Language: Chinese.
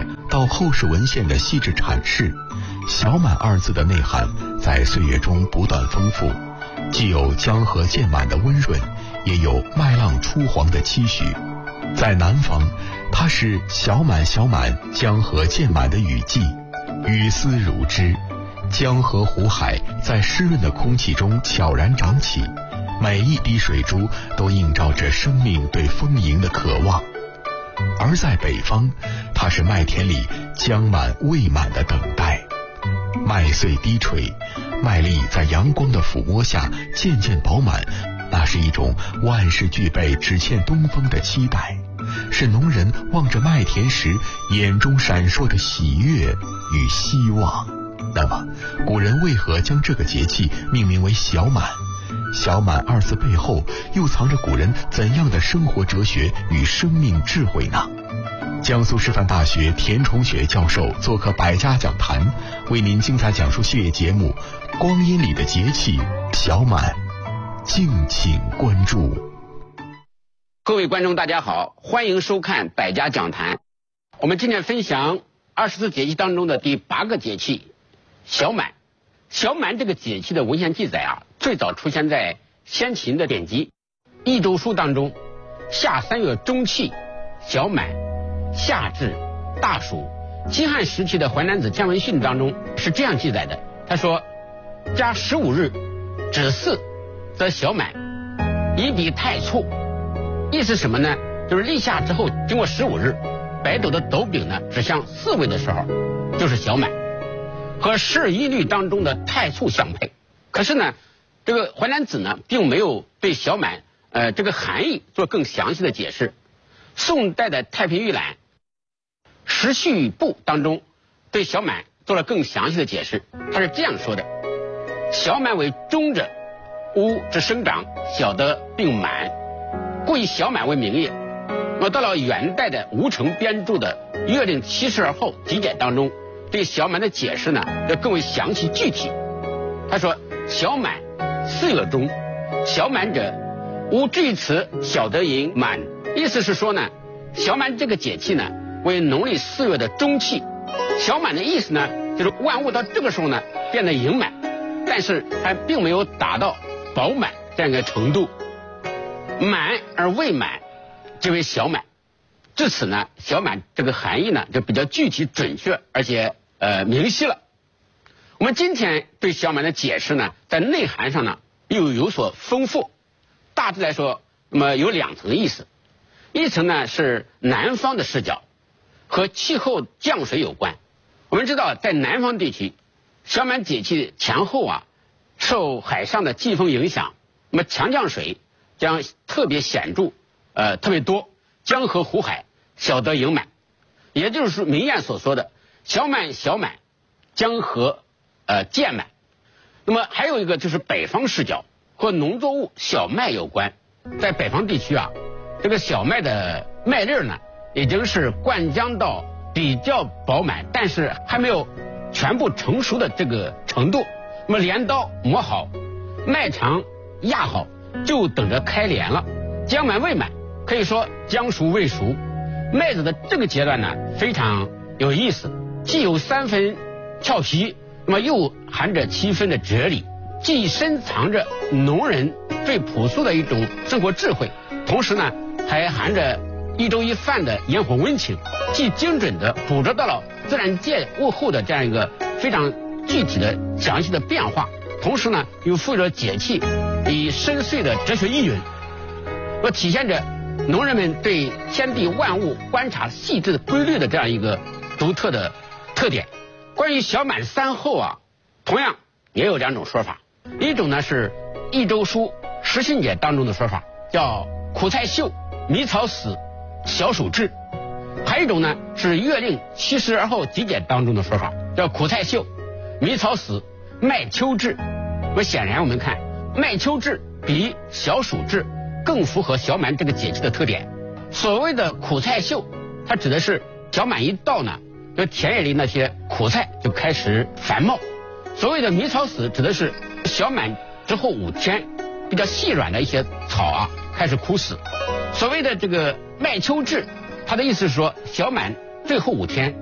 载到后世文献的细致阐释，小满二字的内涵在岁月中不断丰富，既有江河渐满的温润，也有麦浪初黄的期许。在南方，它是小满小满，江河渐满的雨季，雨丝如织，江河湖海在湿润的空气中悄然长起，每一滴水珠都映照着生命对丰盈的渴望。而在北方，它是麦田里将满未满的等待，麦穗低垂，麦粒在阳光的抚摸下渐渐饱满，那是一种万事俱备只欠东风的期待，是农人望着麦田时眼中闪烁的喜悦与希望。那么古人为何将这个节气命名为小满？小满二字背后又藏着古人怎样的生活哲学与生命智慧呢？江苏师范大学田崇雪教授做客百家讲坛，为您精彩讲述系列节目《光阴里的节气小满》，敬请关注。 各位观众大家好，欢迎收看百家讲坛。我们今天分享24节气当中的第8个节气小满。小满这个节气的文献记载最早出现在先秦的典籍《益州书》当中。夏3月中气，小满，夏至，大暑。西汉时期的淮南子见闻训当中是这样记载的，他说：加15日，止4，则小满，以彼太促。意思什么呢？就是立夏之后经过15日，北斗的斗柄呢指向4位的时候，就是小满，和12音律当中的太促相配。可是呢，这个淮南子呢并没有对小满这个含义做更详细的解释。宋代的太平御览时序部当中对小满做了更详细的解释，他是这样说的：小满为中者，乌之生长，小得并满，故以小满为名也。那么到了元代的吴承编著的《月令72候集解》当中，对小满的解释呢要更为详细具体。他说：小满4月中，小满者，吾至于此，小得盈满。意思是说呢，小满这个节气呢为农历4月的中气。小满的意思呢就是万物到这个时候呢变得盈满，但是还并没有达到饱满这样一个程度，满而未满即为小满。至此呢，小满这个含义呢就比较具体准确，而且明晰了。我们今天对小满的解释呢，在内涵上呢又有所丰富。大致来说，那么有2层意思。一层呢是南方的视角，和气候降水有关。我们知道在南方地区，小满节气前后受海上的季风影响，那么强降水将特别显著，特别多，江河湖海小得盈满，也就是民谚所说的小满小满，江河渐满。那么还有一个就是北方视角，和农作物小麦有关。在北方地区这个小麦的麦粒呢已经是灌浆到比较饱满，但是还没有全部成熟的这个程度。那么镰刀磨好，麦场压好，就等着开镰了。将满未满，可以说将熟未熟。麦子的这个阶段呢非常有意思，既有3分俏皮，那么又含着7分的哲理，既深藏着农人最朴素的一种生活智慧，同时呢还含着一粥一饭的烟火温情，既精准的捕捉到了自然界物候的这样一个非常具体的详细的变化，同时呢又附着节气以深邃的哲学意蕴，体现着农人们对天地万物观察细致的规律的这样一个独特的特点。关于小满3候同样也有2种说法。一种呢是《益州书·时训解》当中的说法，叫苦菜秀，迷草死，小暑至。还有一种呢是《月令72候集解》当中的说法，叫苦菜秀，迷草死，麦秋至。显然我们看麦秋至比小暑至更符合小满这个节气的特点。所谓的苦菜秀，它指的是小满一到呢，就田野里那些苦菜就开始繁茂。所谓的迷草死，指的是小满之后5天比较细软的一些草开始枯死。所谓的这个麦秋至，它的意思是说小满最后5天